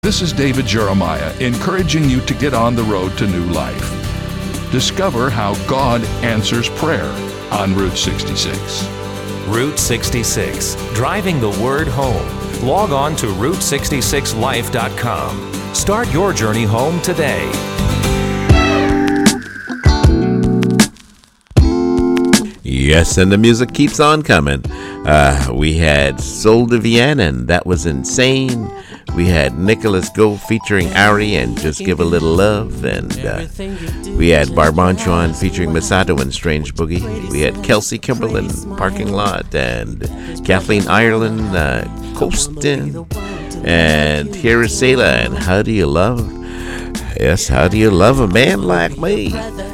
This is David Jeremiah, encouraging you to get on the road to new life. Discover how God answers prayer on Route 66. Route 66, driving the word home. Log on to Route66Life.com. Start your journey home today. Yes, and the music keeps on coming. We had Soul de Vienne, and that was insane. We had Nicholas Gold featuring Ari and Just Give a Little Love. And we had Barbanchuan featuring Masato and Strange Boogie. We had Kelsey Kimberlin, Parking Lot, and Kathleen Ireland, Coastin'. And here is Selah, and How Do You Love? Yes, how do you love a man like me?